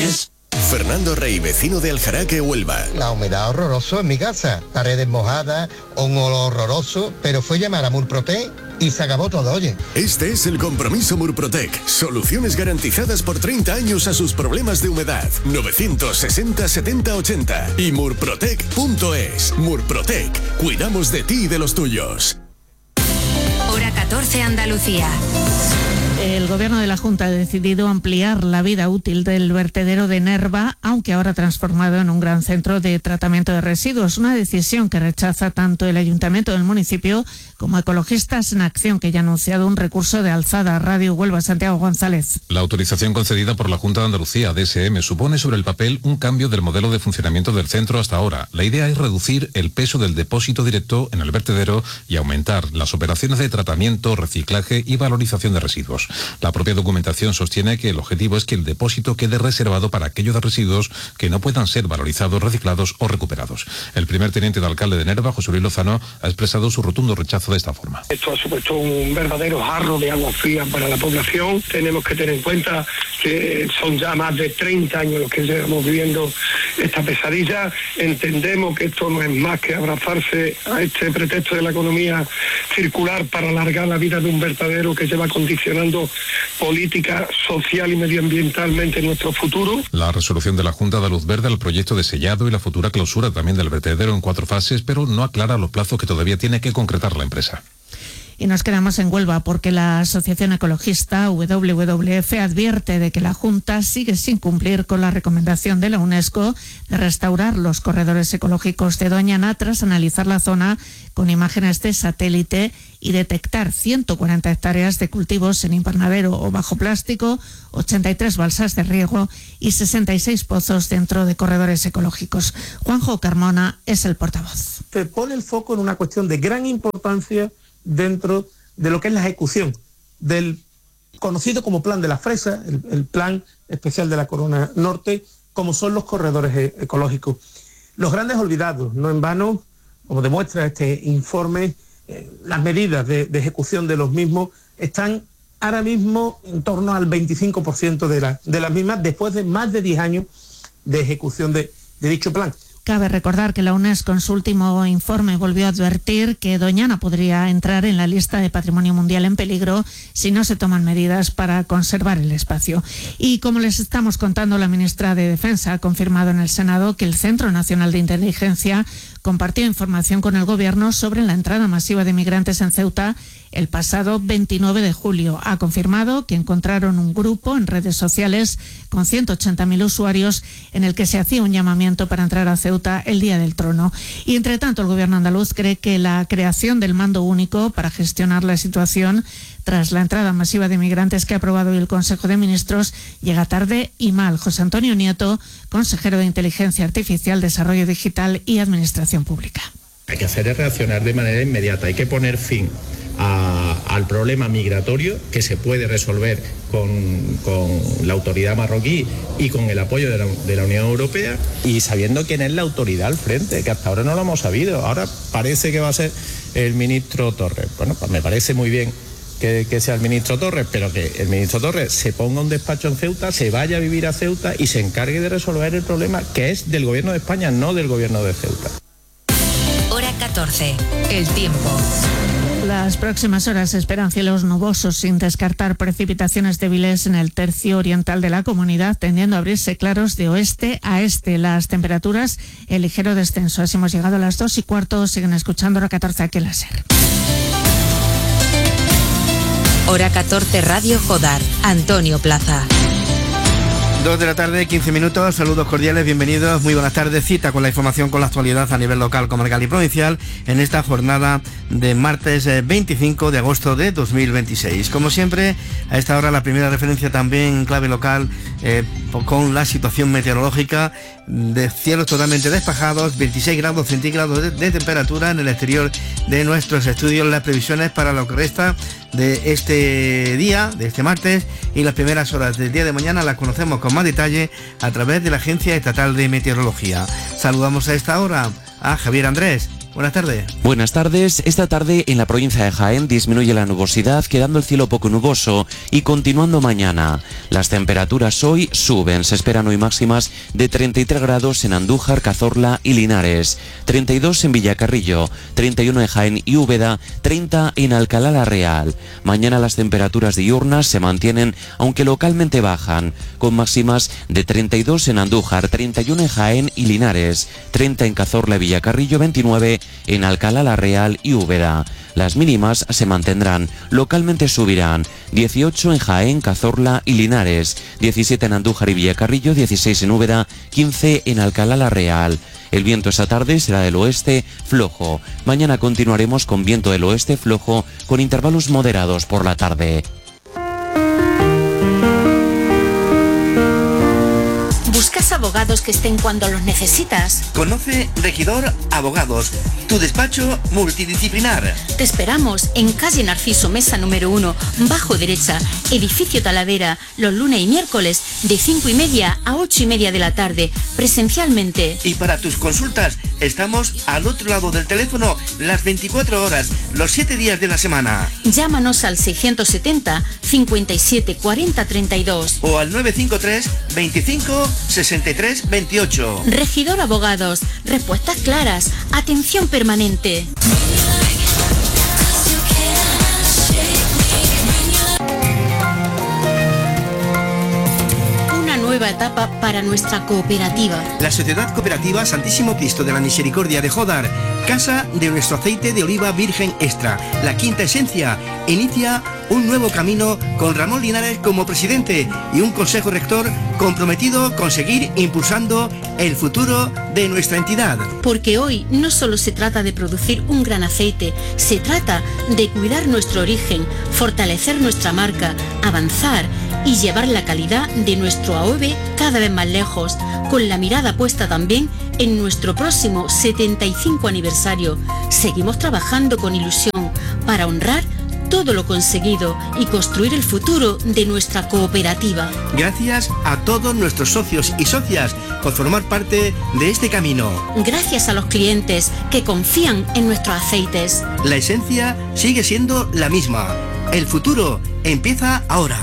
detalles. Fernando Rey, vecino de Aljaraque, Huelva. La humedad horroroso en mi casa, paredes mojadas, un olor horroroso, pero fue llamar a Murprotec y se acabó todo, oye. Este es el compromiso Murprotec. Soluciones garantizadas por 30 años a sus problemas de humedad. 960 70 80 y murprotec.es. Murprotec. Cuidamos de ti y de los tuyos. Hora 14 Andalucía. El Gobierno de la Junta ha decidido ampliar la vida útil del vertedero de Nerva, aunque ahora transformado en un gran centro de tratamiento de residuos. Una decisión que rechaza tanto el Ayuntamiento del municipio como Ecologistas en Acción, que ya ha anunciado un recurso de alzada. Radio Huelva, Santiago González. La autorización concedida por la Junta de Andalucía, DSM, supone sobre el papel un cambio del modelo de funcionamiento del centro hasta ahora. La idea es reducir el peso del depósito directo en el vertedero y aumentar las operaciones de tratamiento, reciclaje y valorización de residuos. La propia documentación sostiene que el objetivo es que el depósito quede reservado para aquellos residuos que no puedan ser valorizados, reciclados o recuperados. El primer teniente de alcalde de Nerva, José Luis Lozano, ha expresado su rotundo rechazo de esta forma. Esto ha supuesto un verdadero jarro de agua fría para la población. Tenemos que tener en cuenta que son ya más de 30 años los que llevamos viviendo esta pesadilla. Entendemos que esto no es más que abrazarse a este pretexto de la economía circular para alargar la vida de un vertedero que lleva condicionando política social y medioambientalmente nuestro futuro. La resolución de la Junta da luz verde al proyecto de sellado y la futura clausura también del vertedero en 4 fases, pero no aclara los plazos que todavía tiene que concretar la empresa. Y nos quedamos en Huelva porque la Asociación Ecologista WWF advierte de que la Junta sigue sin cumplir con la recomendación de la UNESCO de restaurar los corredores ecológicos de Doñana tras analizar la zona con imágenes de satélite y detectar 140 hectáreas de cultivos en invernadero o bajo plástico, 83 balsas de riego y 66 pozos dentro de corredores ecológicos. Juanjo Carmona es el portavoz. Se pone el foco en una cuestión de gran importancia dentro de lo que es la ejecución del conocido como Plan de la Fresa, el Plan Especial de la Corona Norte, como son los corredores ecológicos. Los grandes olvidados, no en vano, como demuestra este informe, las medidas de ejecución de los mismos están ahora mismo en torno al 25% de las mismas, después de más de 10 años de ejecución de dicho plan. Cabe recordar que la UNESCO en su último informe volvió a advertir que Doñana podría entrar en la lista de Patrimonio Mundial en peligro si no se toman medidas para conservar el espacio. Y como les estamos contando, la ministra de Defensa ha confirmado en el Senado que el Centro Nacional de Inteligencia compartió información con el Gobierno sobre la entrada masiva de migrantes en Ceuta el pasado 29 de julio. Ha confirmado que encontraron un grupo en redes sociales con 180.000 usuarios en el que se hacía un llamamiento para entrar a Ceuta el día del Trono. Y entre tanto, el Gobierno andaluz cree que la creación del mando único para gestionar la situación tras la entrada masiva de migrantes que ha aprobado hoy el Consejo de Ministros llega tarde y mal. José Antonio Nieto, consejero de Inteligencia Artificial, Desarrollo Digital y Administración Pública. Hay que hacer es reaccionar de manera inmediata, hay que poner fin al problema migratorio que se puede resolver con la autoridad marroquí y con el apoyo de la Unión Europea, y sabiendo quién es la autoridad al frente, que hasta ahora no lo hemos sabido. Ahora parece que va a ser el ministro Torres. Bueno, pues me parece muy bien que sea el ministro Torres, pero que el ministro Torres se ponga un despacho en Ceuta, se vaya a vivir a Ceuta y se encargue de resolver el problema que es del Gobierno de España, no del Gobierno de Ceuta. Hora 14. El tiempo. Las próximas horas se esperan cielos nubosos sin descartar precipitaciones débiles en el tercio oriental de la comunidad, tendiendo a abrirse claros de oeste a este. Las temperaturas en ligero descenso. Así hemos llegado a las 2:15. Siguen escuchando Hora 14 aquí en la SER. Hora 14 Radio Jodar. Antonio Plaza. 2 de la tarde, 15 minutos, saludos cordiales, bienvenidos, muy buenas tardes, cita con la información, con la actualidad a nivel local, comarcal y provincial en esta jornada de martes 25 de agosto de 2026. Como siempre, a esta hora la primera referencia también en clave local con la situación meteorológica de cielos totalmente despejados, 26 grados centígrados de temperatura en el exterior de nuestros estudios, las previsiones para lo que resta de este día, de este martes, y las primeras horas del día de mañana las conocemos con más detalle a través de la Agencia Estatal de Meteorología. Saludamos a esta hora a Javier Andrés. Buenas tardes. Buenas tardes. Esta tarde en la provincia de Jaén disminuye la nubosidad, quedando el cielo poco nuboso y continuando mañana. Las temperaturas hoy suben. Se esperan hoy máximas de 33 grados en Andújar, Cazorla y Linares, 32 en Villacarrillo, 31 en Jaén y Úbeda, 30 en Alcalá la Real. Mañana las temperaturas diurnas se mantienen, aunque localmente bajan, con máximas de 32 en Andújar, 31 en Jaén y Linares, 30 en Cazorla y Villacarrillo, 29 en Alcalá la Real y Úbeda. Las mínimas se mantendrán, localmente subirán, 18 en Jaén, Cazorla y Linares, 17 en Andújar y Villacarrillo, 16 en Úbeda, 15 en Alcalá la Real. El viento esta tarde será del oeste flojo. Mañana continuaremos con viento del oeste flojo con intervalos moderados por la tarde. ¿Buscas abogados que estén cuando los necesitas? Conoce Regidor Abogados, tu despacho multidisciplinar. Te esperamos en calle Narciso Mesa número 1, bajo derecha, edificio Talavera, los lunes y miércoles de 5:30 a 8:30 de la tarde, presencialmente. Y para tus consultas estamos al otro lado del teléfono las 24 horas, los 7 días de la semana. Llámanos al 670 57 40 32 o al 953 25 63 28. Regidor Abogados, respuestas claras, atención permanente. Una nueva etapa para nuestra cooperativa. La Sociedad Cooperativa Santísimo Cristo de la Misericordia de Jódar, casa de nuestro aceite de oliva virgen extra, la quinta esencia, inicia un nuevo camino con Ramón Linares como presidente y un consejo rector comprometido con seguir impulsando el futuro de nuestra entidad. Porque hoy no solo se trata de producir un gran aceite, se trata de cuidar nuestro origen, fortalecer nuestra marca, avanzar y llevar la calidad de nuestro AOVE cada vez más lejos, con la mirada puesta también en nuestro próximo 75 aniversario. Seguimos trabajando con ilusión para honrar todo lo conseguido y construir el futuro de nuestra cooperativa. Gracias a todos nuestros socios y socias por formar parte de este camino. Gracias a los clientes que confían en nuestros aceites. La esencia sigue siendo la misma. El futuro empieza ahora.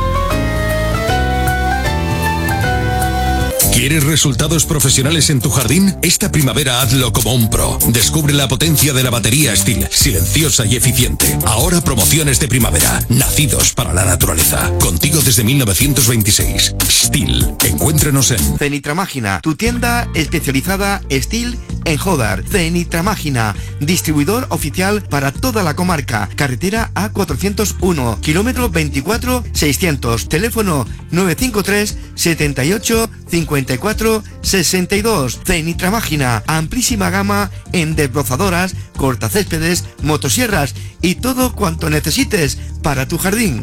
¿Quieres resultados profesionales en tu jardín? Esta primavera hazlo como un pro. Descubre la potencia de la batería Stihl, silenciosa y eficiente. Ahora promociones de primavera, nacidos para la naturaleza. Contigo desde 1926. Stihl, encuéntranos en Cenitramágina, tu tienda especializada Stihl en Jódar. Cenitramágina, distribuidor oficial para toda la comarca. Carretera A401, kilómetro 24-600. Teléfono 953 78 54 62. Cenitramágina, amplísima gama en desbrozadoras, cortacéspedes, motosierras y todo cuanto necesites para tu jardín.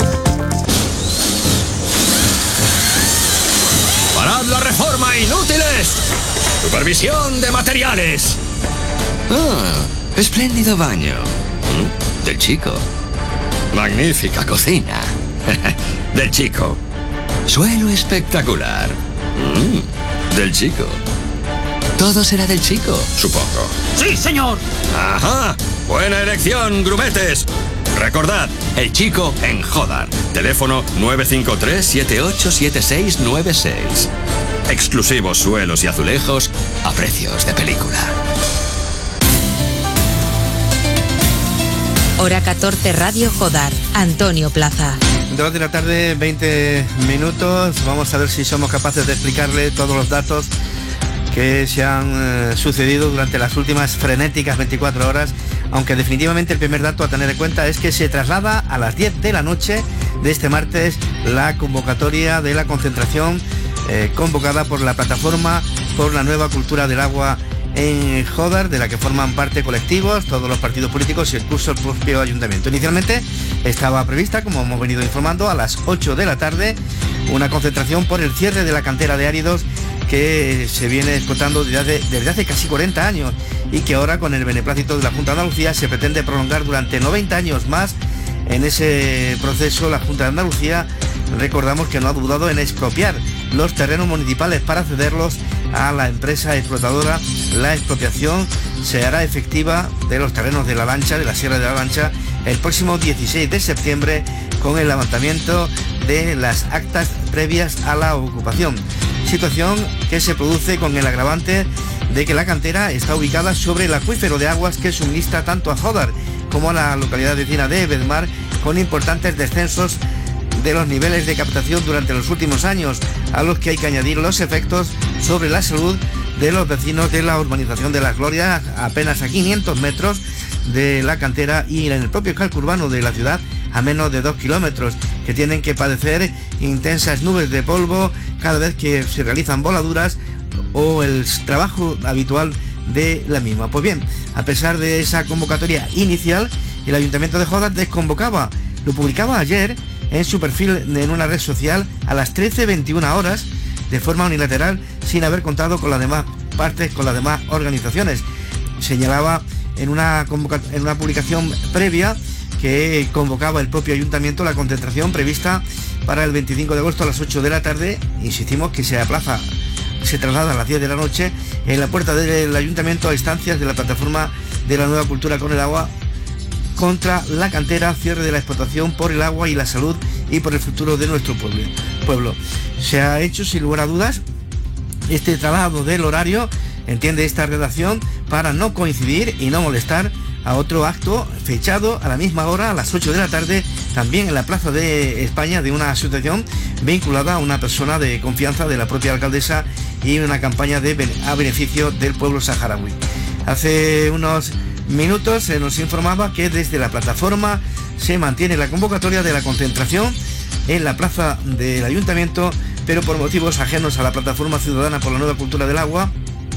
¡Parad la reforma, inútiles! ¡Supervisión de materiales! ¡Ah! Espléndido baño. Del Chico. Magnífica cocina. Del Chico. Suelo espectacular. Del Chico. Todo será del Chico, supongo. ¡Sí, señor! ¡Ajá! Buena elección, grumetes. Recordad, El Chico en Jódar. Teléfono 953-787696. Exclusivos suelos y azulejos a precios de película. Hora 14 Radio Jódar, Antonio Plaza. 2 de la tarde, 20 minutos. Vamos a ver si somos capaces de explicarle todos los datos que se han sucedido durante las últimas frenéticas 24 horas, aunque definitivamente el primer dato a tener en cuenta es que se traslada a las 10 de la noche de este martes la convocatoria de la concentración convocada por la Plataforma por la Nueva Cultura del Agua en Jódar, de la que forman parte colectivos, todos los partidos políticos y incluso el propio ayuntamiento. Inicialmente estaba prevista, como hemos venido informando, a las 8 de la tarde, una concentración por el cierre de la cantera de áridos que se viene explotando desde hace casi 40 años y que ahora, con el beneplácito de la Junta de Andalucía, se pretende prolongar durante 90 años más. En ese proceso, la Junta de Andalucía, recordamos que no ha dudado en expropiar los terrenos municipales para cederlos a la empresa explotadora. La expropiación se hará efectiva de los terrenos de La Lancha, de la Sierra de La Lancha, el próximo 16 de septiembre con el levantamiento de las actas previas a la ocupación. Situación que se produce con el agravante de que la cantera está ubicada sobre el acuífero de aguas que suministra tanto a Jódar como a la localidad vecina de Bedmar, con importantes descensos de los niveles de captación durante los últimos años, a los que hay que añadir los efectos sobre la salud de los vecinos de la urbanización de Las Glorias, apenas a 500 metros de la cantera, y en el propio casco urbano de la ciudad a menos de 2 kilómetros, que tienen que padecer intensas nubes de polvo cada vez que se realizan voladuras o el trabajo habitual de la misma. Pues bien, a pesar de esa convocatoria inicial, el Ayuntamiento de Jódar desconvocaba, lo publicaba ayer en su perfil en una red social a las 13:21 horas, de forma unilateral, sin haber contado con las demás partes, con las demás organizaciones. Señalaba en una publicación previa que convocaba el propio ayuntamiento la concentración prevista para el 25 de agosto a las 8 de la tarde. Insistimos que se traslada a las 10 de la noche en la puerta del ayuntamiento a instancias de la plataforma de la Nueva Cultura con el Agua contra la cantera, cierre de la explotación, por el agua y la salud y por el futuro de nuestro pueblo. Se ha hecho sin lugar a dudas este trabajo del horario, entiende esta redacción, para no coincidir y no molestar a otro acto fechado a la misma hora, a las 8 de la tarde, también en la Plaza de España, de una asociación vinculada a una persona de confianza de la propia alcaldesa y una campaña a beneficio del pueblo saharaui. Hace unos minutos se nos informaba que desde la plataforma se mantiene la convocatoria de la concentración en la plaza del ayuntamiento, pero por motivos ajenos a la plataforma ciudadana por la Nueva Cultura del Agua,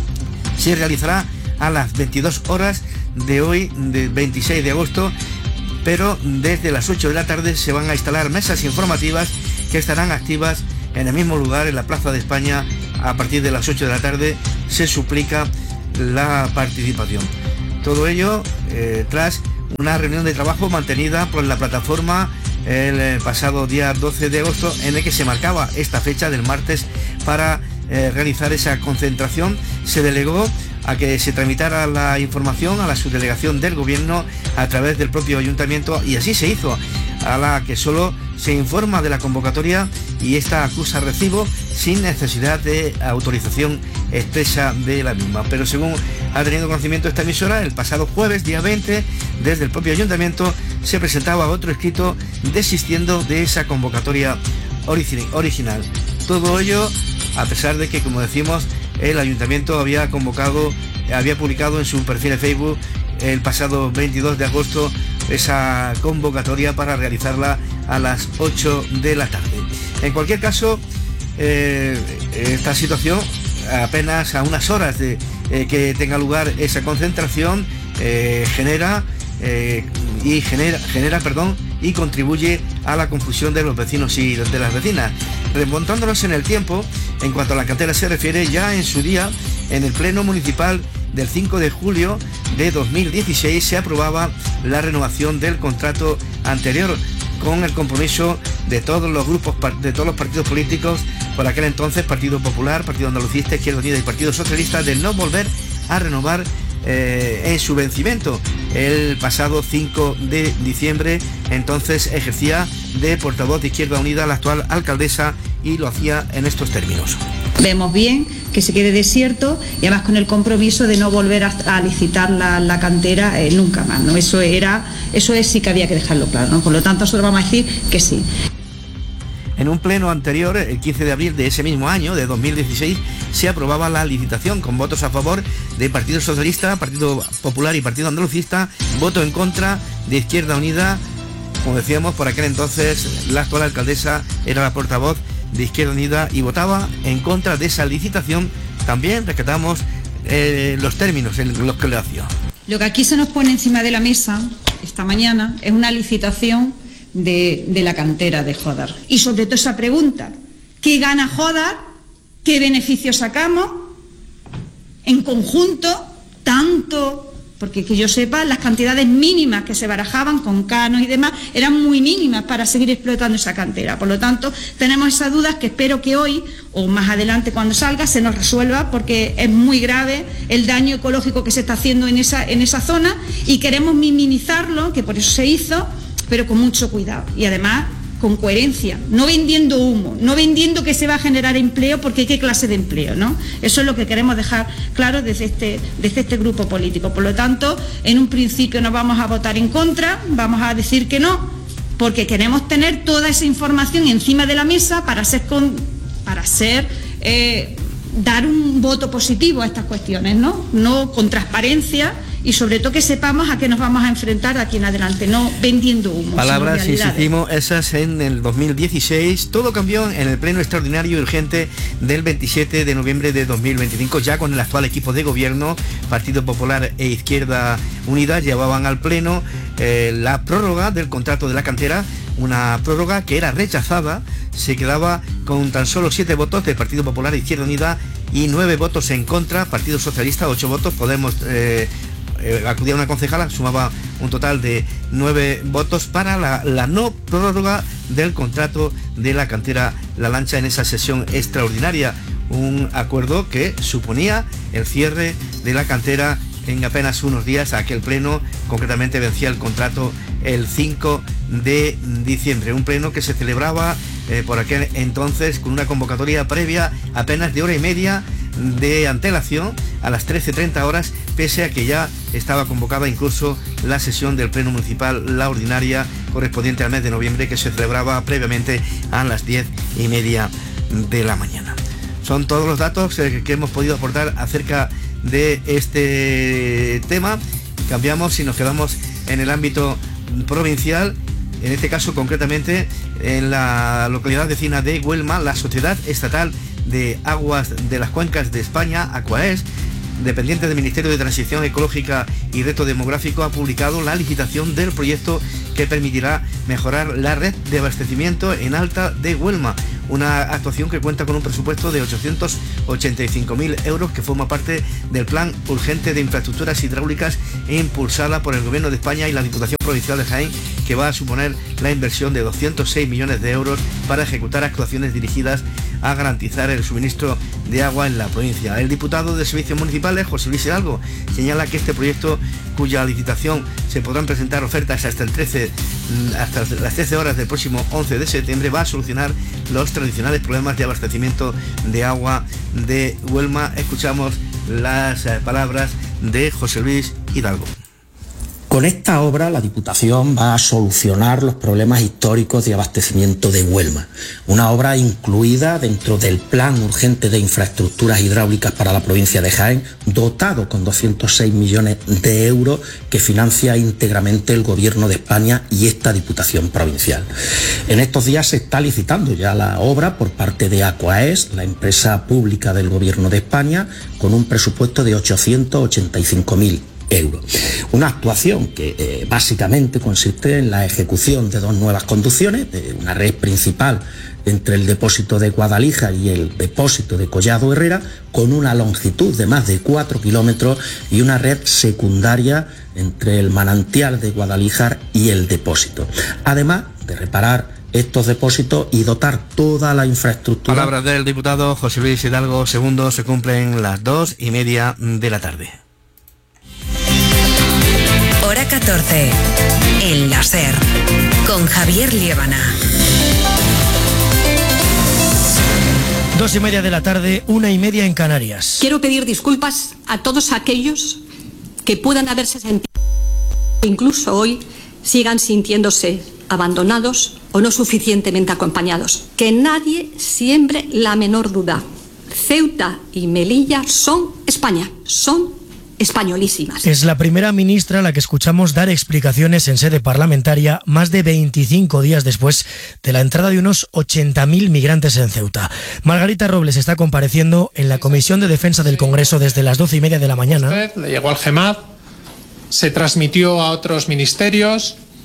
se realizará a las 22 horas de hoy, del 26 de agosto, pero desde las 8 de la tarde se van a instalar mesas informativas que estarán activas en el mismo lugar, en la Plaza de España. A partir de las 8 de la tarde se suplica la participación. Todo ello tras una reunión de trabajo mantenida por la plataforma el pasado día 12 de agosto, en el que se marcaba esta fecha del martes para realizar esa concentración. Se delegó a que se tramitara la información a la subdelegación del gobierno a través del propio ayuntamiento, y así se hizo, a la que solo se informa de la convocatoria y esta acusa recibo sin necesidad de autorización expresa de la misma. Pero según ha tenido conocimiento esta emisora, el pasado jueves, día 20, desde el propio ayuntamiento se presentaba otro escrito desistiendo de esa convocatoria original. Todo ello a pesar de que, como decimos, el ayuntamiento había publicado en su perfil de Facebook el pasado 22 de agosto esa convocatoria para realizarla a las 8 de la tarde. En cualquier caso, esta situación, apenas a unas horas de que tenga lugar esa concentración, genera y contribuye a la confusión de los vecinos y de las vecinas. Remontándonos en el tiempo, en cuanto a la cantera se refiere, ya en su día, en el Pleno Municipal del 5 de julio de 2016, se aprobaba la renovación del contrato anterior, con el compromiso de todos los grupos, de todos los partidos políticos, por aquel entonces Partido Popular, Partido Andalucista, Izquierda Unida y Partido Socialista, de no volver a renovar en su vencimiento. El pasado 5 de diciembre, entonces ejercía de portavoz de Izquierda Unida la actual alcaldesa, y lo hacía en estos términos. Vemos bien que se quede desierto, y además con el compromiso de no volver a licitar la cantera nunca más, ¿no? Eso es sí que había que dejarlo claro, ¿no? Por lo tanto, nosotros vamos a decir que sí. En un pleno anterior, el 15 de abril de ese mismo año, de 2016, se aprobaba la licitación con votos a favor de Partido Socialista, Partido Popular y Partido Andalucista, voto en contra de Izquierda Unida. Como decíamos, por aquel entonces la actual alcaldesa era la portavoz de Izquierda Unida y votaba en contra de esa licitación. También rescatamos los términos en los que lo hacía. Lo que aquí se nos pone encima de la mesa esta mañana es una licitación de la cantera de Jódar. Y sobre todo esa pregunta: ¿qué gana Jódar? ¿Qué beneficios sacamos? En conjunto, tanto porque que yo sepa, las cantidades mínimas que se barajaban con canos y demás eran muy mínimas para seguir explotando esa cantera. Por lo tanto, tenemos esas dudas que espero que hoy o más adelante cuando salga se nos resuelva, porque es muy grave el daño ecológico que se está haciendo en esa zona y queremos minimizarlo, que por eso se hizo, pero con mucho cuidado y además con coherencia, no vendiendo humo, no vendiendo que se va a generar empleo, porque qué clase de empleo, ¿no? Eso es lo que queremos dejar claro desde este grupo político. Por lo tanto, en un principio no vamos a votar en contra, vamos a decir que no, porque queremos tener toda esa información encima de la mesa para dar un voto positivo a estas cuestiones, ¿no? Con transparencia y sobre todo que sepamos a qué nos vamos a enfrentar de aquí en adelante, no vendiendo humo. Palabras, insistimos, esas en el 2016. Todo cambió en el pleno extraordinario y urgente del 27 de noviembre de 2025, ya con el actual equipo de gobierno, Partido Popular e Izquierda Unida, llevaban al pleno la prórroga del contrato de la cantera, una prórroga que era rechazada. Se quedaba con tan solo 7 votos del Partido Popular e Izquierda Unida y 9 votos en contra, Partido Socialista 8 votos, Podemos acudía una concejala, sumaba un total de 9 votos para la no prórroga del contrato de la cantera La Lancha en esa sesión extraordinaria, un acuerdo que suponía el cierre de la cantera en apenas unos días. Aquel pleno concretamente vencía el contrato el 5 de diciembre, un pleno que se celebraba por aquel entonces con una convocatoria previa apenas de hora y media de antelación, a las 13:30 horas, pese a que ya estaba convocada incluso la sesión del Pleno Municipal, la ordinaria correspondiente al mes de noviembre, que se celebraba previamente a las 10:30 de la mañana. Son todos los datos que hemos podido aportar acerca de este tema. Cambiamos y nos quedamos en el ámbito provincial, en este caso concretamente en la localidad vecina de Huelma. La Sociedad Estatal de Aguas de las Cuencas de España, Aquaes, dependiente del Ministerio de Transición Ecológica y Reto Demográfico, ha publicado la licitación del proyecto que permitirá mejorar la red de abastecimiento en Alta de Huelma, una actuación que cuenta con un presupuesto de 885.000 euros, que forma parte del Plan Urgente de Infraestructuras Hidráulicas impulsada por el Gobierno de España y la Diputación Provincial de Jaén, que va a suponer la inversión de 206 millones de euros para ejecutar actuaciones dirigidas a garantizar el suministro de agua en la provincia. El diputado de Servicios Municipales, José Luis Hidalgo, señala que este proyecto, cuya licitación se podrán presentar ofertas hasta las 13 horas del próximo 11 de septiembre, va a solucionar los tradicionales problemas de abastecimiento de agua de Huelma. Escuchamos las palabras de José Luis Hidalgo. Con esta obra la Diputación va a solucionar los problemas históricos de abastecimiento de Huelma, una obra incluida dentro del Plan Urgente de Infraestructuras Hidráulicas para la provincia de Jaén, dotado con 206 millones de euros que financia íntegramente el Gobierno de España y esta Diputación Provincial. En estos días se está licitando ya la obra por parte de Aquaes, la empresa pública del Gobierno de España, con un presupuesto de 885.000 euros. Una actuación que básicamente consiste en la ejecución de 2 nuevas conducciones, de una red principal entre el depósito de Guadalíjar y el depósito de Collado Herrera, con una longitud de más de 4 kilómetros, y una red secundaria entre el manantial de Guadalíjar y el depósito. Además de reparar estos depósitos y dotar toda la infraestructura. Palabras del diputado José Luis Hidalgo. Segundos, se cumplen las 2:30 de la tarde. Hora 14. El láser. Con Javier Liébana. 2:30 de la tarde, 1:30 en Canarias. Quiero pedir disculpas a todos aquellos que puedan haberse sentido, incluso hoy, sigan sintiéndose abandonados o no suficientemente acompañados. Que nadie siembre la menor duda. Ceuta y Melilla son España, son españolísimas. Es la primera ministra a la que escuchamos dar explicaciones en sede parlamentaria más de 25 días después de la entrada de unos 80.000 migrantes en Ceuta. Margarita Robles está compareciendo en la Comisión de Defensa del Congreso desde las 12:30 de la mañana. Le llegó al GEMAD, se transmitió a otros ministerios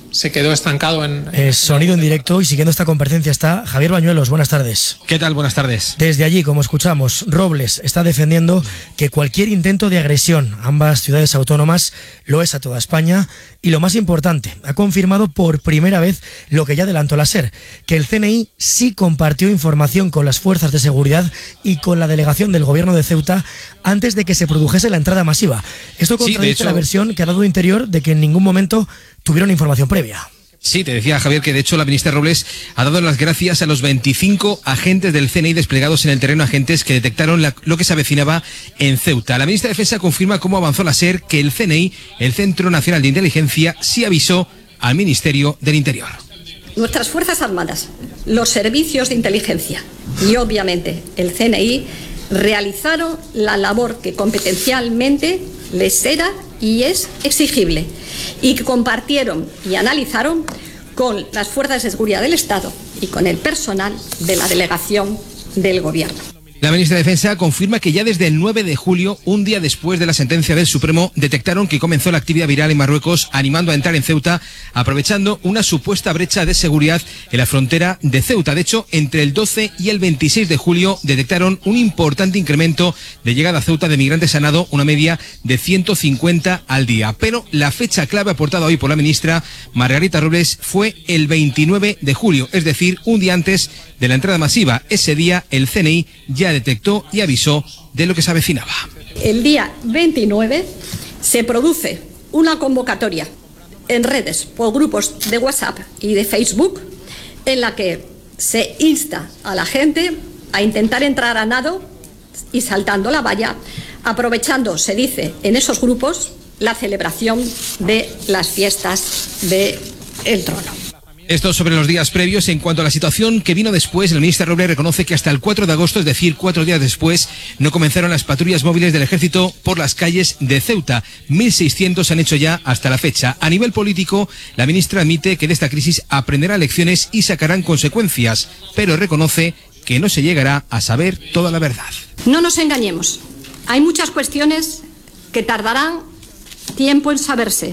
se quedó estancado en... Sonido en directo, y siguiendo esta comparecencia está Javier Bañuelos. Buenas tardes. ¿Qué tal? Buenas tardes. Desde allí, como escuchamos, Robles está defendiendo que cualquier intento de agresión a ambas ciudades autónomas lo es a toda España, y lo más importante, ha confirmado por primera vez lo que ya adelantó la SER, que el CNI sí compartió información con las fuerzas de seguridad y con la delegación del gobierno de Ceuta antes de que se produjese la entrada masiva. Esto contradice la versión que ha dado Interior de que en ningún momento tuvieron información previa. Sí, te decía Javier que de hecho la ministra Robles ha dado las gracias a los 25 agentes del CNI desplegados en el terreno, agentes que detectaron lo que se avecinaba en Ceuta. La ministra de Defensa confirma cómo avanzó la SER que el CNI, el Centro Nacional de Inteligencia, sí avisó al Ministerio del Interior. Nuestras Fuerzas Armadas, los servicios de inteligencia y obviamente el CNI realizaron la labor que competencialmente les era y es exigible, y que compartieron y analizaron con las fuerzas de seguridad del Estado y con el personal de la delegación del Gobierno. La ministra de Defensa confirma que ya desde el 9 de julio, un día después de la sentencia del Supremo, detectaron que comenzó la actividad viral en Marruecos, animando a entrar en Ceuta, aprovechando una supuesta brecha de seguridad en la frontera de Ceuta. De hecho, entre el 12 y el 26 de julio detectaron un importante incremento de llegada a Ceuta de migrantes a nado, una media de 150 al día. Pero la fecha clave aportada hoy por la ministra Margarita Robles fue el 29 de julio, es decir, un día antes de la entrada masiva. Ese día el CNI ya detectó y avisó de lo que se avecinaba. El día 29 se produce una convocatoria en redes por grupos de WhatsApp y de Facebook en la que se insta a la gente a intentar entrar a nado y saltando la valla, aprovechando, se dice en esos grupos, la celebración de las fiestas del Trono. Esto sobre los días previos. En cuanto a la situación que vino después, la ministra Robles reconoce que hasta el 4 de agosto, es decir, 4 días después, no comenzaron las patrullas móviles del ejército por las calles de Ceuta. 1.600 se han hecho ya hasta la fecha. A nivel político, la ministra admite que de esta crisis aprenderá lecciones y sacarán consecuencias, pero reconoce que no se llegará a saber toda la verdad. No nos engañemos. Hay muchas cuestiones que tardarán tiempo en saberse.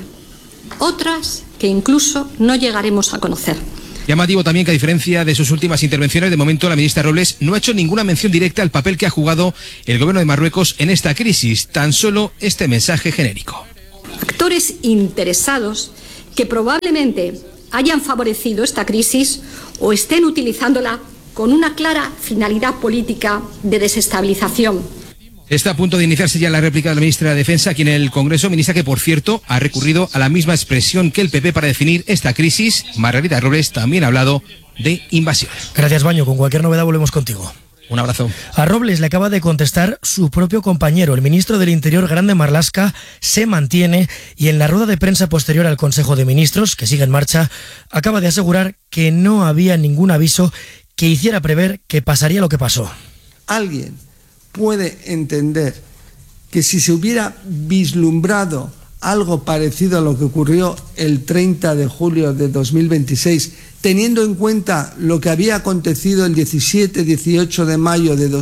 Otras que incluso no llegaremos a conocer. Llamativo también que, a diferencia de sus últimas intervenciones, de momento la ministra Robles no ha hecho ninguna mención directa al papel que ha jugado el gobierno de Marruecos en esta crisis, tan solo este mensaje genérico. Actores interesados que probablemente hayan favorecido esta crisis o estén utilizándola con una clara finalidad política de desestabilización. Está a punto de iniciarse ya la réplica de la ministra de Defensa aquí en el Congreso, ministra que, por cierto, ha recurrido a la misma expresión que el PP para definir esta crisis. Margarita Robles también ha hablado de invasión. Gracias, Baño. Con cualquier novedad volvemos contigo. Un abrazo. A Robles le acaba de contestar su propio compañero, el ministro del Interior, Grande Marlaska, se mantiene, y en la rueda de prensa posterior al Consejo de Ministros, que sigue en marcha, acaba de asegurar que no había ningún aviso que hiciera prever que pasaría lo que pasó. Alguien puede entender que si se hubiera vislumbrado algo parecido a lo que ocurrió el 30 de julio de 2026, teniendo en cuenta lo que había acontecido el 17-18 de mayo de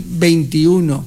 2021,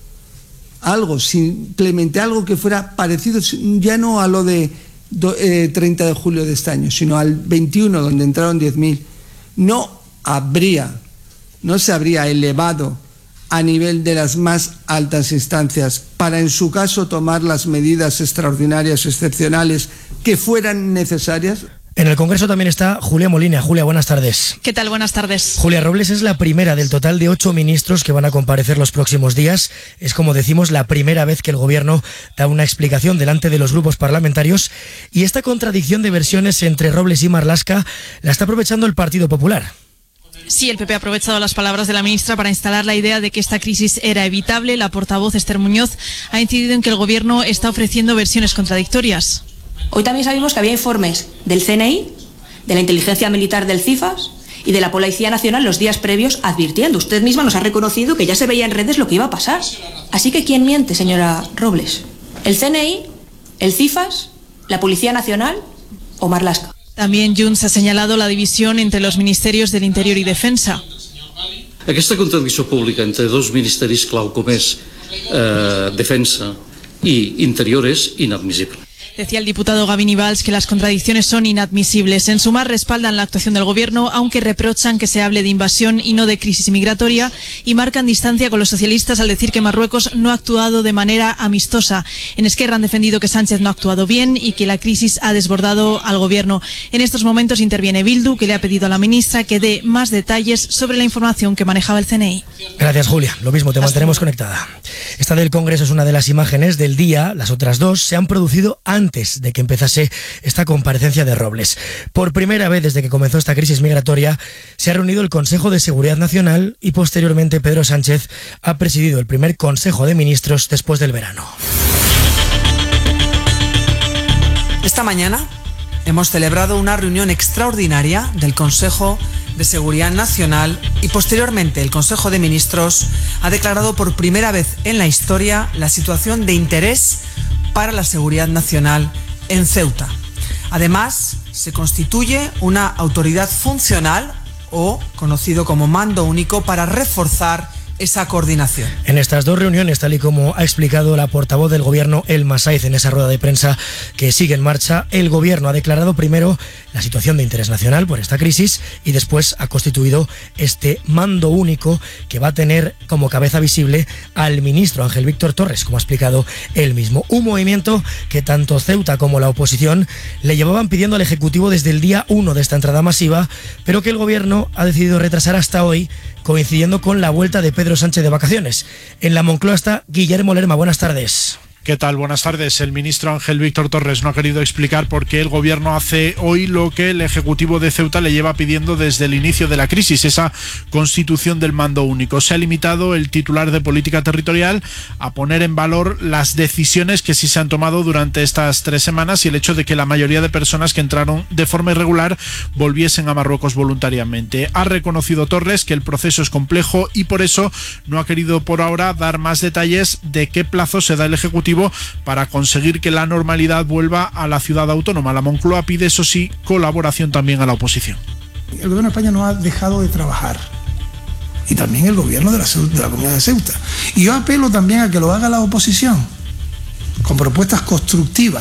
simplemente algo que fuera parecido, ya no a lo de 30 de julio de este año, sino al 21, donde entraron 10.000, no se habría elevado a nivel de las más altas instancias para, en su caso, tomar las medidas extraordinarias o excepcionales que fueran necesarias. En el Congreso también está Julia Molina. Julia, buenas tardes. ¿Qué tal? Buenas tardes. Julia Robles es la primera del total de 8 ministros que van a comparecer los próximos días. Es, como decimos, la primera vez que el Gobierno da una explicación delante de los grupos parlamentarios, y esta contradicción de versiones entre Robles y Marlaska la está aprovechando el Partido Popular. Sí, el PP ha aprovechado las palabras de la ministra para instalar la idea de que esta crisis era evitable. La portavoz Esther Muñoz ha incidido en que el Gobierno está ofreciendo versiones contradictorias. Hoy también sabemos que había informes del CNI, de la inteligencia militar del CIFAS y de la Policía Nacional los días previos advirtiendo. Usted misma nos ha reconocido que ya se veía en redes lo que iba a pasar. Así que ¿quién miente, señora Robles? ¿El CNI, el CIFAS, la Policía Nacional o Marlaska? También Junts ha señalado la división entre los ministerios del Interior y Defensa. Aquesta contradicció pública entre dos ministeris clau com és Defensa i Interior és inadmissible. Decía el diputado Gavin Valls que las contradicciones son inadmisibles. En Sumar respaldan la actuación del gobierno, aunque reprochan que se hable de invasión y no de crisis migratoria, y marcan distancia con los socialistas al decir que Marruecos no ha actuado de manera amistosa. En Esquerra han defendido que Sánchez no ha actuado bien y que la crisis ha desbordado al gobierno. En estos momentos interviene Bildu, que le ha pedido a la ministra que dé más detalles sobre la información que manejaba el CNI. Gracias, Julia. Lo mismo, te mantenemos conectada. Esta del Congreso es una de las imágenes del día. Las otras dos se han producido antes de que empezase esta comparecencia de Robles. Por primera vez desde que comenzó esta crisis migratoria, se ha reunido el Consejo de Seguridad Nacional y posteriormente Pedro Sánchez ha presidido el primer Consejo de Ministros después del verano. Esta mañana hemos celebrado una reunión extraordinaria del Consejo de Seguridad Nacional y posteriormente el Consejo de Ministros ha declarado por primera vez en la historia la situación de interés para la seguridad nacional en Ceuta. Además, se constituye una autoridad funcional o conocido como mando único para reforzar esa coordinación. En estas dos reuniones, tal y como ha explicado la portavoz del gobierno, Elma Saiz, en esa rueda de prensa que sigue en marcha, el gobierno ha declarado primero la situación de interés nacional por esta crisis y después ha constituido este mando único que va a tener como cabeza visible al ministro Ángel Víctor Torres, como ha explicado él mismo. Un movimiento que tanto Ceuta como la oposición le llevaban pidiendo al Ejecutivo desde el día 1 de esta entrada masiva, pero que el gobierno ha decidido retrasar hasta hoy, coincidiendo con la vuelta de Pedro Sánchez de vacaciones. En la Moncloa está Guillermo Lerma. Buenas tardes. ¿Qué tal? Buenas tardes. El ministro Ángel Víctor Torres no ha querido explicar por qué el gobierno hace hoy lo que el Ejecutivo de Ceuta le lleva pidiendo desde el inicio de la crisis, esa constitución del mando único. Se ha limitado el titular de Política Territorial a poner en valor las decisiones que sí se han tomado durante estas 3 semanas y el hecho de que la mayoría de personas que entraron de forma irregular volviesen a Marruecos voluntariamente. Ha reconocido Torres que el proceso es complejo y por eso no ha querido por ahora dar más detalles de qué plazo se da el Ejecutivo para conseguir que la normalidad vuelva a la ciudad autónoma. La Moncloa pide, eso sí, colaboración también a la oposición. El gobierno de España no ha dejado de trabajar y también el gobierno de la Comunidad de Ceuta. Y yo apelo también a que lo haga la oposición con propuestas constructivas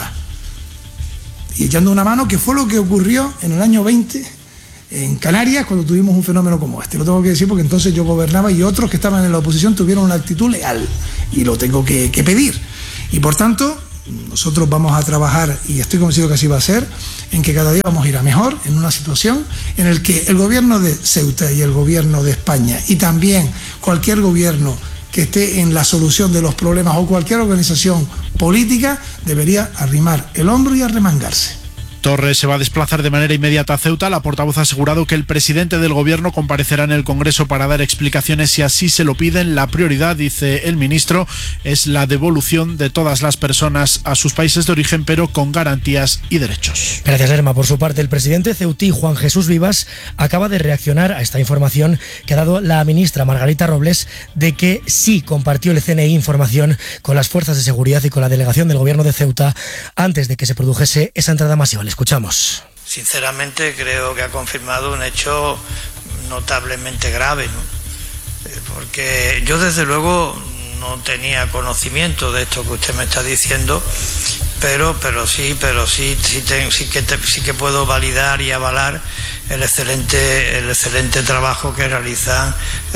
y echando una mano, que fue lo que ocurrió en el año 20 en Canarias cuando tuvimos un fenómeno como este. Lo tengo que decir porque entonces yo gobernaba y otros que estaban en la oposición tuvieron una actitud leal y lo tengo que pedir. Y por tanto, nosotros vamos a trabajar, y estoy convencido que así va a ser, en que cada día vamos a ir a mejor, en una situación en la que el gobierno de Ceuta y el gobierno de España, y también cualquier gobierno que esté en la solución de los problemas o cualquier organización política, debería arrimar el hombro y arremangarse. Torres se va a desplazar de manera inmediata a Ceuta. La portavoz ha asegurado que el presidente del gobierno comparecerá en el Congreso para dar explicaciones si así se lo piden. La prioridad, dice el ministro, es la devolución de todas las personas a sus países de origen, pero con garantías y derechos. Gracias, Lerma. Por su parte, el presidente ceutí, Juan Jesús Vivas, acaba de reaccionar a esta información que ha dado la ministra Margarita Robles de que sí compartió el CNI información con las fuerzas de seguridad y con la delegación del gobierno de Ceuta antes de que se produjese esa entrada masiva. Escuchamos. Sinceramente creo que ha confirmado un hecho notablemente grave, ¿no? Porque yo desde luego no tenía conocimiento de esto que usted me está diciendo, pero sí que puedo validar y avalar el excelente trabajo que realizan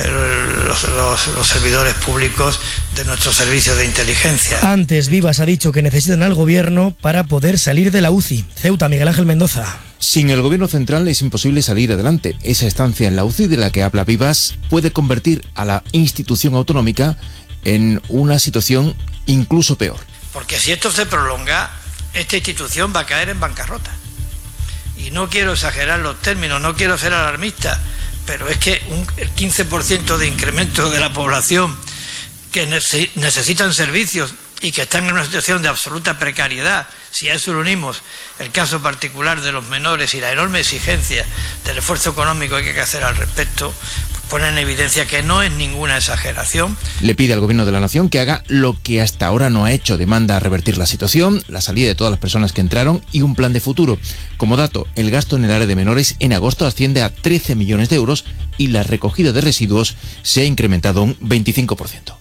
los servidores públicos de nuestros servicios de inteligencia. Antes, Vivas ha dicho que necesitan al gobierno para poder salir de la UCI. Ceuta, Miguel Ángel Mendoza. Sin el gobierno central es imposible salir adelante. Esa estancia en la UCI de la que habla Vivas puede convertir a la institución autonómica en una situación incluso peor. Porque si esto se prolonga, esta institución va a caer en bancarrota. Y no quiero exagerar los términos, no quiero ser alarmista, pero es que el 15% de incremento de la población que necesitan servicios y que están en una situación de absoluta precariedad, si a eso le unimos el caso particular de los menores y la enorme exigencia del esfuerzo económico que hay que hacer al respecto, pone en evidencia que no es ninguna exageración. Le pide al gobierno de la nación que haga lo que hasta ahora no ha hecho. Demanda revertir la situación, la salida de todas las personas que entraron y un plan de futuro. Como dato, el gasto en el área de menores en agosto asciende a 13 millones de euros y la recogida de residuos se ha incrementado un 25%.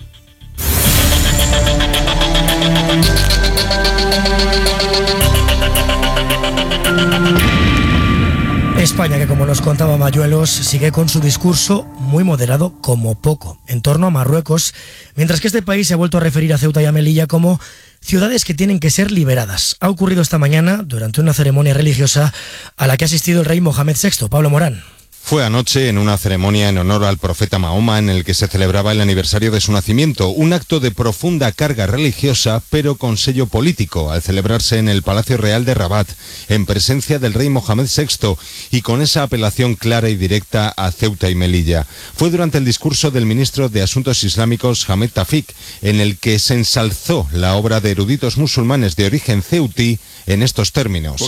España, que como nos contaba Mayuelos, sigue con su discurso muy moderado como poco en torno a Marruecos, mientras que este país se ha vuelto a referir a Ceuta y a Melilla como ciudades que tienen que ser liberadas. Ha ocurrido esta mañana durante una ceremonia religiosa a la que ha asistido el rey Mohamed VI. Pablo Morán. Fue anoche en una ceremonia en honor al profeta Mahoma en el que se celebraba el aniversario de su nacimiento, un acto de profunda carga religiosa pero con sello político, al celebrarse en el Palacio Real de Rabat, en presencia del rey Mohamed VI y con esa apelación clara y directa a Ceuta y Melilla. Fue durante el discurso del ministro de Asuntos Islámicos, Hamed Tafik, en el que se ensalzó la obra de eruditos musulmanes de origen ceutí en estos términos,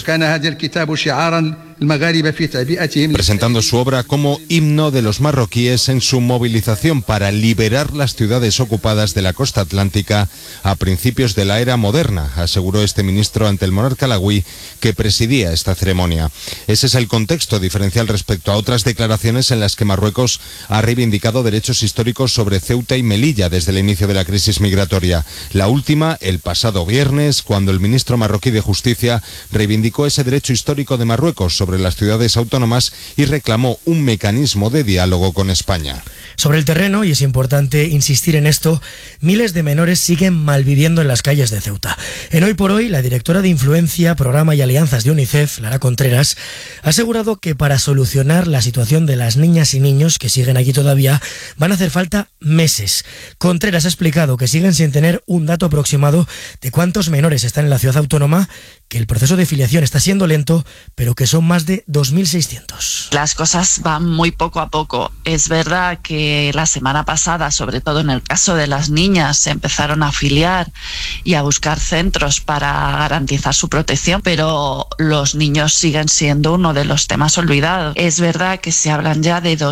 presentando su obra como himno de los marroquíes en su movilización para liberar las ciudades ocupadas de la costa atlántica a principios de la era moderna, aseguró este ministro ante el monarca alauí que presidía esta ceremonia. Ese es el contexto diferencial respecto a otras declaraciones en las que Marruecos ha reivindicado derechos históricos sobre Ceuta y Melilla desde el inicio de la crisis migratoria. La última, el pasado viernes, cuando el ministro marroquí de Justicia reivindicó ese derecho histórico de Marruecos sobre las ciudades autónomas y reclamó un mecanismo de diálogo con España. Sobre el terreno, y es importante insistir en esto, miles de menores siguen malviviendo en las calles de Ceuta. En Hoy por Hoy, la directora de Influencia, Programa y Alianzas de UNICEF, Lara Contreras, ha asegurado que para solucionar la situación de las niñas y niños que siguen aquí todavía, van a hacer falta meses. Contreras ha explicado que siguen sin tener un dato aproximado de cuántos menores están en la ciudad autónoma, que el proceso de filiación está siendo lento, pero que son más de 2.600. Las cosas van muy poco a poco. Es verdad que la semana pasada, sobre todo en el caso de las niñas, se empezaron a afiliar y a buscar centros para garantizar su protección, pero los niños siguen siendo uno de los temas olvidados. Es verdad que se hablan ya de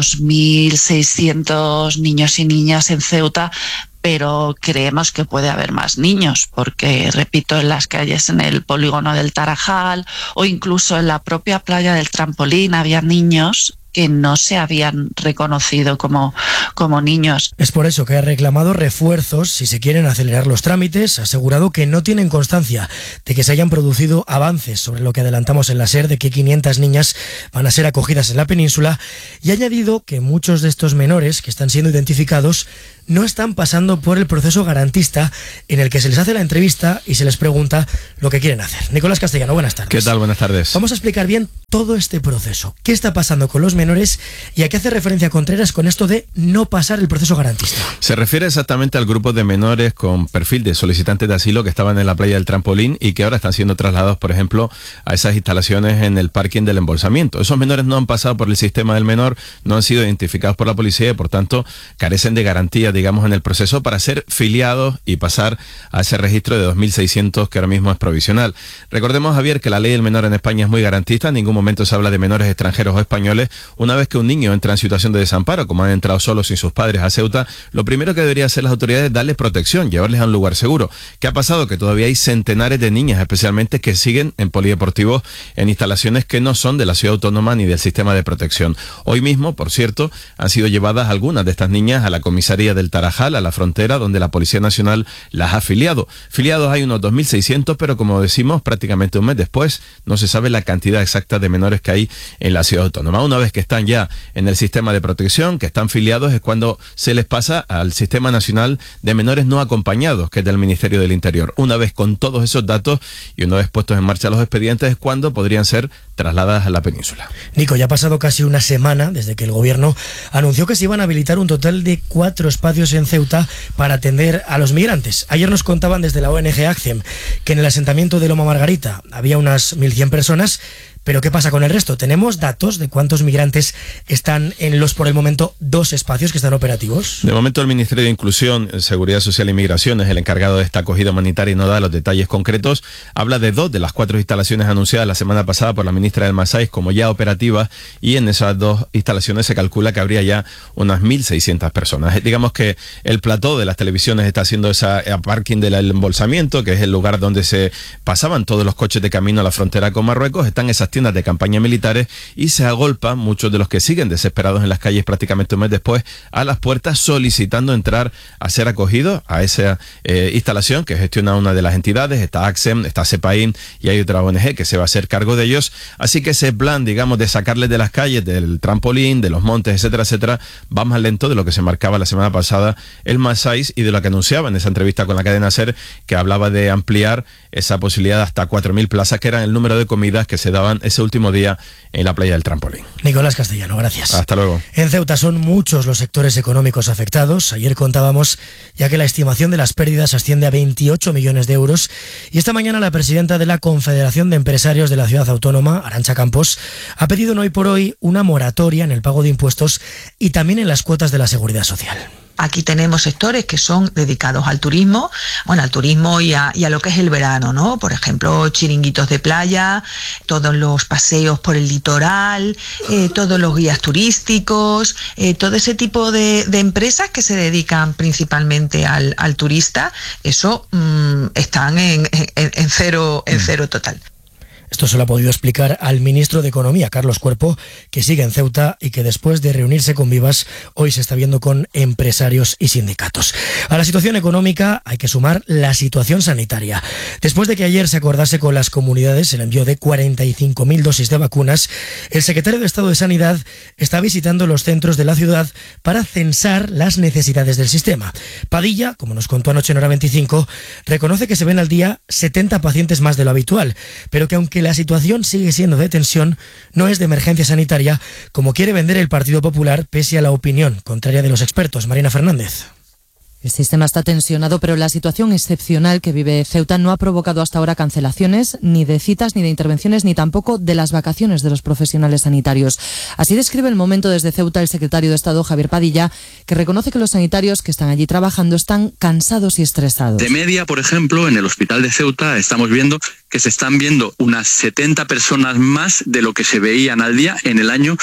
2.600 niños y niñas en Ceuta, pero creemos que puede haber más niños, porque, repito, en las calles, en el polígono del Tarajal o incluso en la propia playa del Trampolín había niños que no se habían reconocido como niños. Es por eso que ha reclamado refuerzos si se quieren acelerar los trámites. Ha asegurado que no tienen constancia de que se hayan producido avances sobre lo que adelantamos en la SER, de que 500 niñas van a ser acogidas en la península, y ha añadido que muchos de estos menores que están siendo identificados no están pasando por el proceso garantista en el que se les hace la entrevista y se les pregunta lo que quieren hacer. Nicolás Castellano, buenas tardes. ¿Qué tal? Buenas tardes. Vamos a explicar bien todo este proceso. ¿Qué está pasando con los menores y a qué hace referencia Contreras con esto de no pasar el proceso garantista? Se refiere exactamente al grupo de menores con perfil de solicitantes de asilo que estaban en la playa del Trampolín y que ahora están siendo trasladados, por ejemplo, a esas instalaciones en el parking del embolsamiento. Esos menores no han pasado por el sistema del menor, no han sido identificados por la policía y, por tanto, carecen de garantía, digamos, en el proceso para ser filiados y pasar a ese registro de 2.600 que ahora mismo es provisional. Recordemos, Javier, que la ley del menor en España es muy garantista. En ningún momento se habla de menores extranjeros o españoles. Una vez que un niño entra en situación de desamparo, como han entrado solos sin sus padres a Ceuta, lo primero que deberían hacer las autoridades es darles protección, llevarles a un lugar seguro. ¿Qué ha pasado? Que todavía hay centenares de niñas, especialmente, que siguen en polideportivos en instalaciones que no son de la ciudad autónoma ni del sistema de protección. Hoy mismo, por cierto, han sido llevadas algunas de estas niñas a la comisaría del Tarajal, a la frontera, donde la Policía Nacional las ha afiliado. Filiados hay unos 2.600, pero como decimos, prácticamente un mes después no se sabe la cantidad exacta de menores que hay en la ciudad autónoma. Una vez que están ya en el sistema de protección, que están filiados, es cuando se les pasa al Sistema Nacional de Menores No Acompañados, que es del Ministerio del Interior. Una vez con todos esos datos y una vez puestos en marcha los expedientes, es cuando podrían ser trasladadas a la península. Nico, ya ha pasado casi una semana desde que el gobierno anunció que se iban a habilitar un total de 4 espacios en Ceuta para atender a los migrantes. Ayer nos contaban desde la ONG ACCEM que en el asentamiento de Loma Margarita había unas 1.100 personas. Pero ¿qué pasa con el resto? ¿Tenemos datos de cuántos migrantes están en los, por el momento, 2 espacios que están operativos? De momento el Ministerio de Inclusión, Seguridad Social y Migración es el encargado de esta acogida humanitaria y no da los detalles concretos. Habla de 2 de las 4 instalaciones anunciadas la semana pasada por la ministra del Masais como ya operativas, y en esas 2 instalaciones se calcula que habría ya unas 1.600 personas. Digamos que el plató de las televisiones está haciendo esa parking del embolsamiento, que es el lugar donde se pasaban todos los coches de camino a la frontera con Marruecos. Están esas tiendas tiendas de campaña militares y se agolpan muchos de los que siguen desesperados en las calles prácticamente un mes después a las puertas solicitando entrar a ser acogidos a esa instalación que gestiona una de las entidades. Está AXEM, está SEPAIN y hay otra ONG que se va a hacer cargo de ellos. Así que ese plan, digamos, de sacarles de las calles, del trampolín, de los montes, etcétera, etcétera, va más lento de lo que se marcaba la semana pasada el MAS-6 y de lo que anunciaba en esa entrevista con la cadena SER, que hablaba de ampliar esa posibilidad de hasta 4.000 plazas, que eran el número de comidas que se daban ese último día en la playa del trampolín. Nicolás Castellano, gracias. Hasta luego. En Ceuta son muchos los sectores económicos afectados. Ayer contábamos ya que la estimación de las pérdidas asciende a 28 millones de euros y esta mañana la presidenta de la Confederación de Empresarios de la Ciudad Autónoma, Arantxa Campos, ha pedido en Hoy por Hoy una moratoria en el pago de impuestos y también en las cuotas de la Seguridad Social. Aquí tenemos sectores que son dedicados al turismo, al turismo y a lo que es el verano, ¿no? Por ejemplo, chiringuitos de playa, todos los paseos por el litoral, todos los guías turísticos, todo ese tipo de empresas que se dedican principalmente al turista, eso están en cero total. Esto se lo ha podido explicar al ministro de Economía, Carlos Cuerpo, que sigue en Ceuta y que después de reunirse con Vivas, hoy se está viendo con empresarios y sindicatos. A la situación económica hay que sumar la situación sanitaria. Después de que ayer se acordase con las comunidades el envío de 45.000 dosis de vacunas, el secretario de Estado de Sanidad está visitando los centros de la ciudad para censar las necesidades del sistema. Padilla, como nos contó anoche en Hora 25, reconoce que se ven al día 70 pacientes más de lo habitual, pero que aunque la situación sigue siendo de tensión, no es de emergencia sanitaria, como quiere vender el Partido Popular, pese a la opinión contraria de los expertos. Marina Fernández. El sistema está tensionado, pero la situación excepcional que vive Ceuta no ha provocado hasta ahora cancelaciones ni de citas, ni de intervenciones, ni tampoco de las vacaciones de los profesionales sanitarios. Así describe el momento desde Ceuta el secretario de Estado, Javier Padilla, que reconoce que los sanitarios que están allí trabajando están cansados y estresados. De media, por ejemplo, en el hospital de Ceuta estamos viendo que se están viendo unas 70 personas más de lo que se veían al día en el año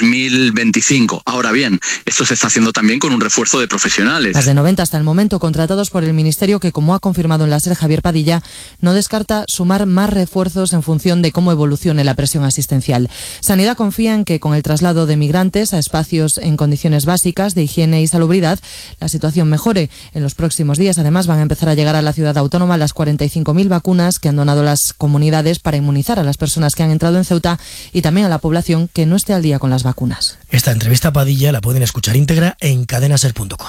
2025. Ahora bien, esto se está haciendo también con un refuerzo de profesionales. Más de 90 hasta el momento contratados por el Ministerio, que, como ha confirmado en la SER Javier Padilla, no descarta sumar más refuerzos en función de cómo evolucione la presión asistencial. Sanidad confía en que con el traslado de migrantes a espacios en condiciones básicas de higiene y salubridad, la situación mejore. En los próximos días, además, van a empezar a llegar a la ciudad autónoma las 45.000 vacunas que han donado las comunidades para inmunizar a las personas que han entrado en Ceuta y también a la población que no esté al día con las vacunas. Esta entrevista a Padilla la pueden escuchar íntegra en cadenaser.com.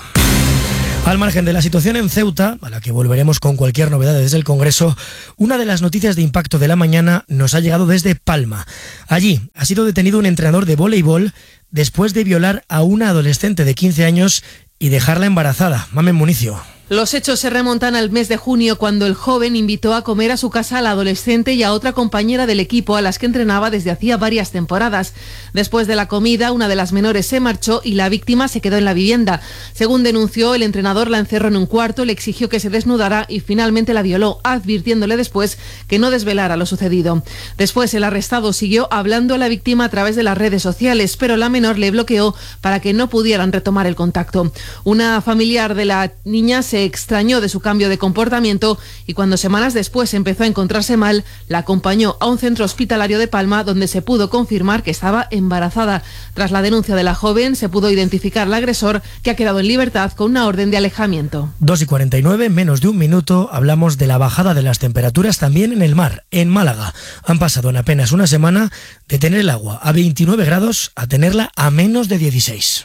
Al margen de la situación en Ceuta, a la que volveremos con cualquier novedad desde el Congreso, una de las noticias de impacto de la mañana nos ha llegado desde Palma. Allí ha sido detenido un entrenador de voleibol después de violar a una adolescente de 15 años y dejarla embarazada. Mamen Municio. Los hechos se remontan al mes de junio, cuando el joven invitó a comer a su casa a la adolescente y a otra compañera del equipo a las que entrenaba desde hacía varias temporadas. Después de la comida, una de las menores se marchó y la víctima se quedó en la vivienda. Según denunció, el entrenador la encerró en un cuarto, le exigió que se desnudara y finalmente la violó, advirtiéndole después que no desvelara lo sucedido. Después, el arrestado siguió hablando a la víctima a través de las redes sociales, pero la menor le bloqueó para que no pudieran retomar el contacto. Una familiar de la niña se extrañó de su cambio de comportamiento y cuando semanas después empezó a encontrarse mal, la acompañó a un centro hospitalario de Palma, donde se pudo confirmar que estaba embarazada. Tras la denuncia de la joven, se pudo identificar al agresor, que ha quedado en libertad con una orden de alejamiento. 2:49, menos de un minuto, hablamos de la bajada de las temperaturas también en el mar, en Málaga. Han pasado en apenas una semana de tener el agua a 29 grados a tenerla a menos de 16.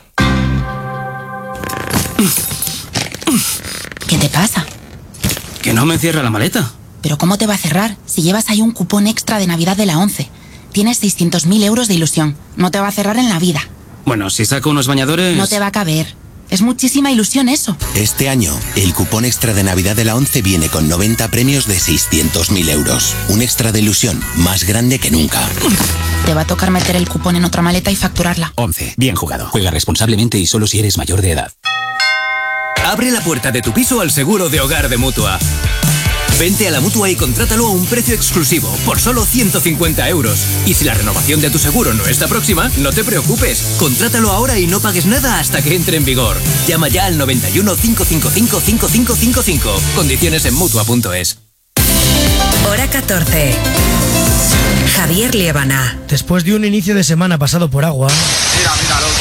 ¿Qué te pasa? Que no me cierra la maleta. ¿Pero cómo te va a cerrar si llevas ahí un cupón extra de Navidad de la ONCE? Tienes 600.000 euros de ilusión. No te va a cerrar en la vida. Bueno, si saco unos bañadores... No te va a caber. Es muchísima ilusión eso. Este año, el cupón extra de Navidad de la ONCE viene con 90 premios de 600.000 euros. Un extra de ilusión más grande que nunca. Te va a tocar meter el cupón en otra maleta y facturarla. ONCE. Bien jugado. Juega responsablemente y solo si eres mayor de edad. Abre la puerta de tu piso al seguro de hogar de Mutua. Vente a la Mutua y contrátalo a un precio exclusivo, por solo 150 euros. Y si la renovación de tu seguro no está próxima, no te preocupes. Contrátalo ahora y no pagues nada hasta que entre en vigor. Llama ya al 91 555 5555. Condiciones en Mutua.es. Hora 14. Javier Liébana. Después de un inicio de semana pasado por agua... Mira, loco.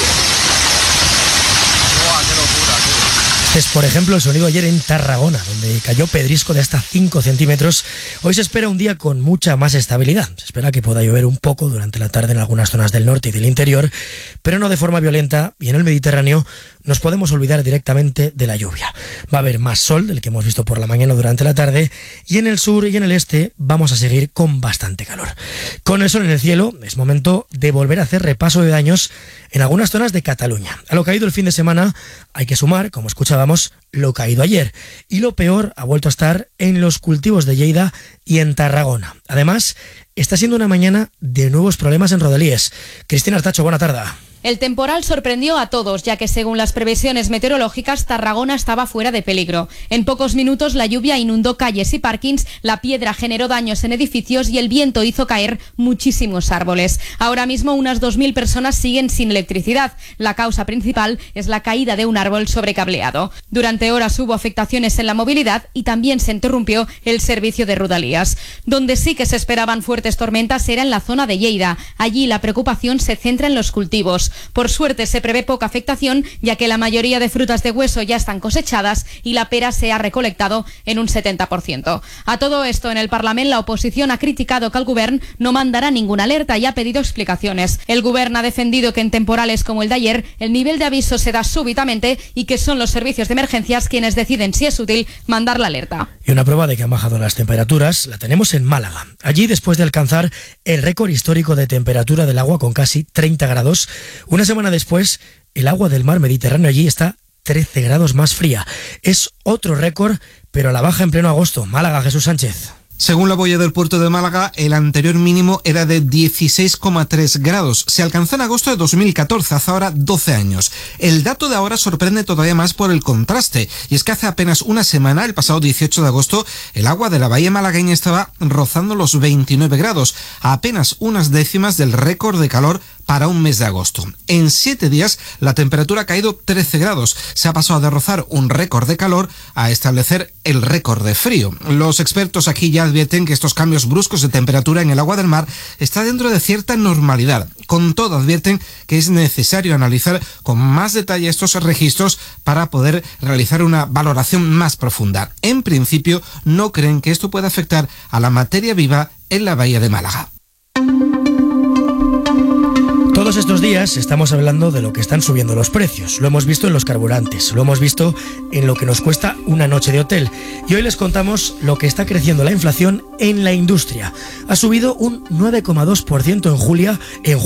Es, por ejemplo, el sonido ayer en Tarragona, donde cayó pedrisco de hasta 5 centímetros. Hoy se espera un día con mucha más estabilidad. Se espera que pueda llover un poco durante la tarde en algunas zonas del norte y del interior, pero no de forma violenta, y en el Mediterráneo nos podemos olvidar directamente de la lluvia. Va a haber más sol del que hemos visto por la mañana durante la tarde, y en el sur y en el este vamos a seguir con bastante calor. Con el sol en el cielo, es momento de volver a hacer repaso de daños en algunas zonas de Cataluña. A lo caído el fin de semana hay que sumar, como escuchábamos, lo caído ayer. Y lo peor ha vuelto a estar en los cultivos de Lleida y en Tarragona. Además, está siendo una mañana de nuevos problemas en Rodalíes. Cristina Artacho, buena tarde. El temporal sorprendió a todos, ya que según las previsiones meteorológicas, Tarragona estaba fuera de peligro. En pocos minutos la lluvia inundó calles y parkings, la piedra generó daños en edificios y el viento hizo caer muchísimos árboles. Ahora mismo unas 2.000 personas siguen sin electricidad. La causa principal es la caída de un árbol sobrecableado. Durante horas hubo afectaciones en la movilidad y también se interrumpió el servicio de Rodalías. Donde sí que se esperaban fuertes tormentas era en la zona de Lleida. Allí la preocupación se centra en los cultivos. Por suerte se prevé poca afectación, ya que la mayoría de frutas de hueso ya están cosechadas y la pera se ha recolectado en un 70%. A todo esto, en el Parlament, la oposición ha criticado que el Govern no mandará ninguna alerta y ha pedido explicaciones. El Govern ha defendido que en temporales como el de ayer, el nivel de aviso se da súbitamente y que son los servicios de emergencias quienes deciden si es útil mandar la alerta. Y una prueba de que han bajado las temperaturas la tenemos en Málaga. Allí, después de alcanzar el récord histórico de temperatura del agua con casi 30 grados, una semana después, el agua del mar Mediterráneo allí está 13 grados más fría. Es otro récord, pero a la baja en pleno agosto. Málaga, Jesús Sánchez. Según la boya del puerto de Málaga, el anterior mínimo era de 16,3 grados. Se alcanzó en agosto de 2014, hace ahora 12 años. El dato de ahora sorprende todavía más por el contraste. Y es que hace apenas una semana, el pasado 18 de agosto, el agua de la bahía malagueña estaba rozando los 29 grados, a apenas unas décimas del récord de calor para un mes de agosto. En 7 días la temperatura ha caído 13 grados. Se ha pasado de rozar un récord de calor a establecer el récord de frío. Los expertos aquí ya advierten que estos cambios bruscos de temperatura en el agua del mar está dentro de cierta normalidad. Con todo, advierten que es necesario analizar con más detalle estos registros para poder realizar una valoración más profunda. En principio, no creen que esto pueda afectar a la materia viva en la bahía de Málaga. Todos estos días estamos hablando de lo que están subiendo los precios. Lo hemos visto en los carburantes, lo hemos visto en lo que nos cuesta una noche de hotel. Y hoy les contamos lo que está creciendo la inflación en la industria. Ha subido un 9,2% en julio